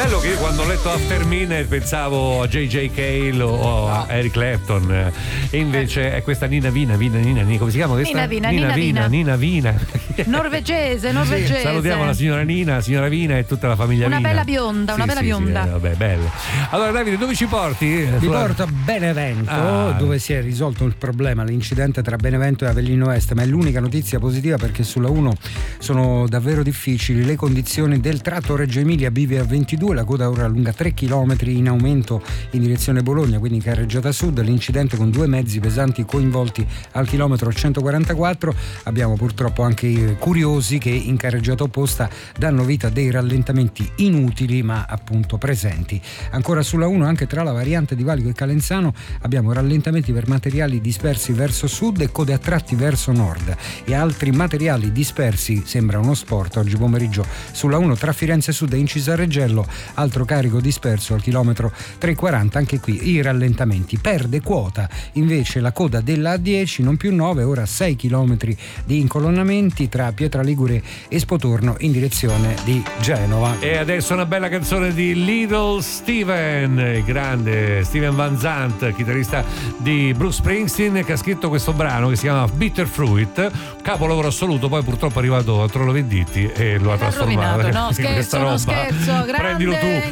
Bello che io quando ho letto After Midnight pensavo a J.J. Cale o a Eric Clapton, e invece è questa Nina Vina, come si chiama questa? Nina Vina. Norvegese. Salutiamo la signora Nina, signora Vina e tutta la famiglia Vina. Una bella bionda. Vabbè, bello. Allora Davide, dove ci porti? Vi porto a Benevento, dove si è risolto il problema, l'incidente tra Benevento e Avellino Est, ma è l'unica notizia positiva perché sulla 1 sono davvero difficili le condizioni del tratto Reggio Emilia Bivio A22, la coda ora lunga 3 km in aumento in direzione Bologna, quindi in carreggiata sud, l'incidente con 2 mezzi pesanti coinvolti al chilometro 144. Abbiamo purtroppo anche i curiosi che in carreggiata opposta danno vita a dei rallentamenti inutili ma appunto presenti. Ancora sulla 1 anche tra la variante di Valico e Calenzano abbiamo rallentamenti per materiali dispersi verso sud e code a tratti verso nord e altri materiali dispersi, sembra uno sport oggi pomeriggio sulla 1 tra Firenze Sud e Incisa-Reggello, altro carico disperso al chilometro 340, anche qui i rallentamenti. Perde quota invece la coda della A10, non più 9, ora 6 km di incolonnamenti tra Pietra Ligure e Spotorno in direzione di Genova. E adesso una bella canzone di Little Steven, il grande Steven Van Zandt, chitarrista di Bruce Springsteen, che ha scritto questo brano che si chiama Bitter Fruit, capolavoro assoluto. Poi purtroppo è arrivato a Trollo Venditti e lo ha trasformato rovinato, no? in questa roba. Scherzo, grande, prendilo tu.